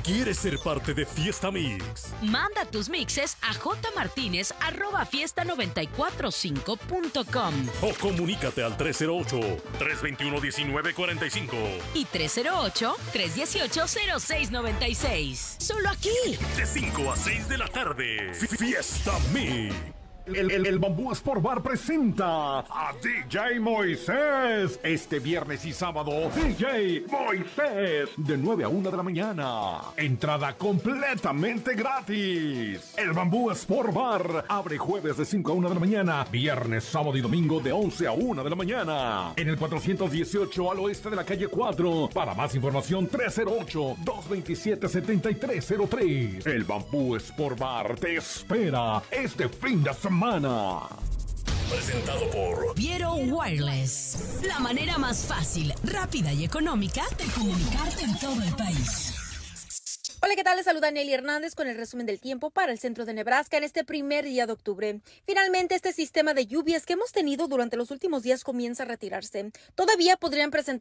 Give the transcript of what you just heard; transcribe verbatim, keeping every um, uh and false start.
¿Quieres ser parte de Fiesta Mix? Manda tus mixes a jmartinez arroba fiesta noventa y cuatro cinco punto com o comunícate al tres cero ocho, tres dos uno, uno nueve cuatro cinco y tres cero ocho, tres uno ocho, cero seis nueve seis. Solo aquí. De cinco a seis de la tarde. Fiesta Mix. El, el, el Bambú Sport Bar presenta a D J Moisés este viernes y sábado. D J Moisés de nueve a una de la mañana. Entrada completamente gratis. El Bambú Sport Bar abre jueves de cinco a una de la mañana, viernes, sábado y domingo de once a una de la mañana. En el cuatrocientos dieciocho al oeste de la calle cuatro. Para más información, tres cero ocho, dos dos siete, siete tres cero tres. El Bambú Sport Bar te espera este fin de semana. Presentado por Viero Wireless. La manera más fácil, rápida y económica de comunicarte en todo el país. Hola, ¿qué tal? Les saluda Nelly Hernández con el resumen del tiempo para el centro de Nebraska en este primer día de octubre. Finalmente, este sistema de lluvias que hemos tenido durante los últimos días comienza a retirarse. Todavía podrían presentar